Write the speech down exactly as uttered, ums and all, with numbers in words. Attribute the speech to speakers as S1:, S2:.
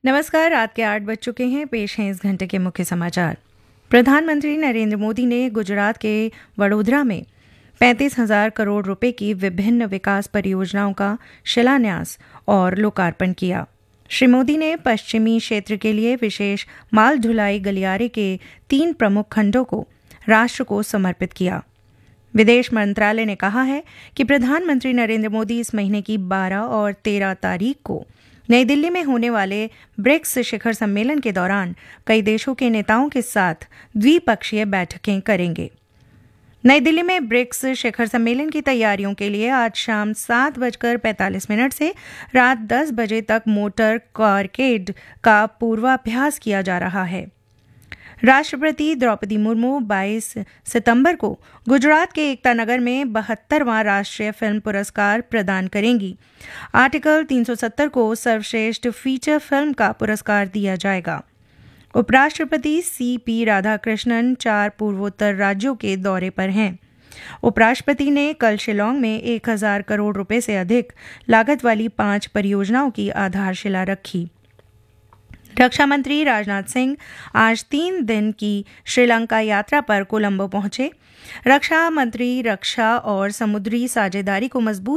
S1: नमस्कार। रात के आठ बज चुके हैं। पेश हैं इस घंटे के मुख्य समाचार। प्रधानमंत्री नरेंद्र मोदी ने गुजरात के वडोदरा में पैंतीस हजार करोड़ रुपए की विभिन्न विकास परियोजनाओं का शिलान्यास और लोकार्पण किया। श्री मोदी ने पश्चिमी क्षेत्र के लिए विशेष माल ढुलाई गलियारे के तीन प्रमुख खंडों को राष्ट्र को समर्पित किया। विदेश मंत्रालय ने कहा है कि प्रधानमंत्री नरेंद्र मोदी इस महीने की बारह और तेरह तारीख को नई दिल्ली में होने वाले ब्रिक्स शिखर सम्मेलन के दौरान कई देशों के नेताओं के साथ द्विपक्षीय बैठकें करेंगे। नई दिल्ली में ब्रिक्स शिखर सम्मेलन की तैयारियों के लिए आज शाम सात बजकर पैंतालीस मिनट से रात दस बजे तक मोटर कारकेड का पूर्वाभ्यास किया जा रहा है। राष्ट्रपति द्रौपदी मुर्मू बाईस सितंबर को गुजरात के एकता नगर में बहत्तरवां राष्ट्रीय फिल्म पुरस्कार प्रदान करेंगी। आर्टिकल तीन सौ सत्तर को सर्वश्रेष्ठ फीचर फिल्म का पुरस्कार दिया जाएगा। उपराष्ट्रपति सी पी राधाकृष्णन चार पूर्वोत्तर राज्यों के दौरे पर हैं। उपराष्ट्रपति ने कल शिलांग में एक हजार करोड़ रुपए से अधिक लागत वाली पांच परियोजनाओं की आधारशिला रखी। रक्षा मंत्री राजनाथ सिंह आज तीन दिन की श्रीलंका यात्रा पर कोलंबो पहुंचे। रक्षा मंत्री रक्षा और समुद्री साझेदारी को मजबूत